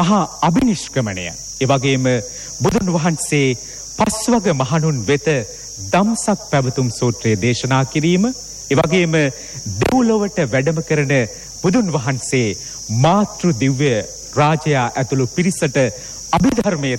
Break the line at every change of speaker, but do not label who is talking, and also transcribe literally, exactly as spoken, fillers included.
මහා අභිනිෂ්ක්‍රමණය. ඒ වගේම බුදුන් වහන්සේ පස්වග මහණුන් වෙත දම්සක් පැවතුම් සූත්‍රය දේශනා කිරීම, ඒ වගේම දෙව්ලොවට වැඩම කරන බුදුන් වහන්සේ මාතෘ දිව්‍ය රාජයා ඇතුළු පිරිසට අභිධර්මයේ